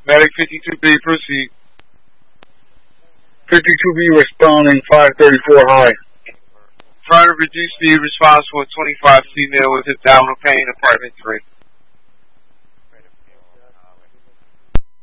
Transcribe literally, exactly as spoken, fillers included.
Medic fifty-two B, proceed. fifty-two B responding, five thirty-four high. Trying to reduce speed, responsible at twenty-five female with abdominal pain, apartment three.